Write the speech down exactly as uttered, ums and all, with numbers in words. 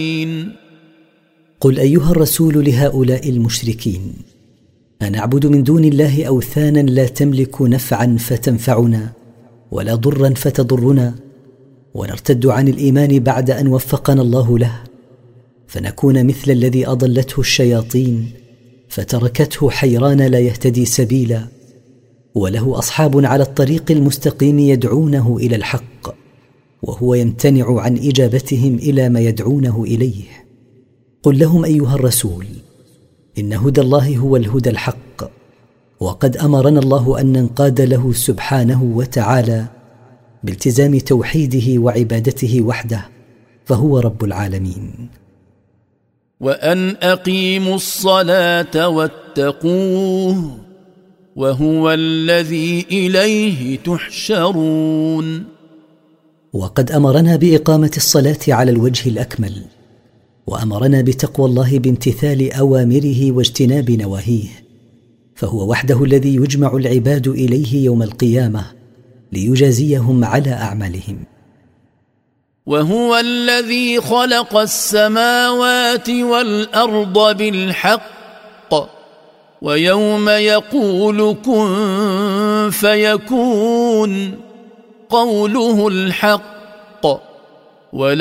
قل أيها الرسول لهؤلاء المشركين: أنعبد من دون الله أوثانا لا تملك نفعا فتنفعنا ولا ضرا فتضرنا، ونرتد عن الإيمان بعد أن وفقنا الله له، فنكون مثل الذي أضلته الشياطين فتركته حيران لا يهتدي سبيلا، وله أصحاب على الطريق المستقيم يدعونه إلى الحق، وهو يمتنع عن إجابتهم إلى ما يدعونه إليه. قل لهم أيها الرسول: إن هدى الله هو الهدى الحق، وقد أمرنا الله أن ننقاد له سبحانه وتعالى بالتزام توحيده وعبادته وحده، فهو رب العالمين. وأن أقيموا الصلاة واتقوه وهو الذي إليه تحشرون. وقد أمرنا بإقامة الصلاة على الوجه الأكمل، وأمرنا بتقوى الله بامتثال أوامره واجتناب نواهيه، فهو وحده الذي يجمع العباد إليه يوم القيامة ليجازيهم على أعمالهم. وهو الذي خلق السماوات والأرض بالحق، ويوم يقول كن فيكون قوله الحق، ولا